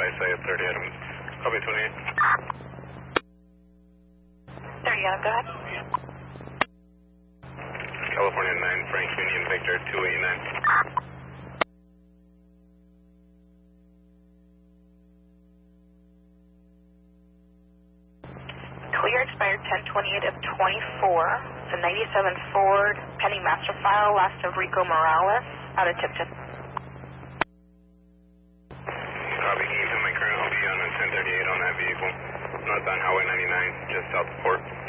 by site at 30 Adam. Copy 28. 30 Adam, go ahead. California 9, Frank Union Victor 289. Clear expired 10/28 of 24. It's a 97 Ford pending master file, last of Rico Morales, out of Tipton. Copy, can you send my current? I'll be on 1038 on that vehicle. Northbound Highway 99, just south of Port.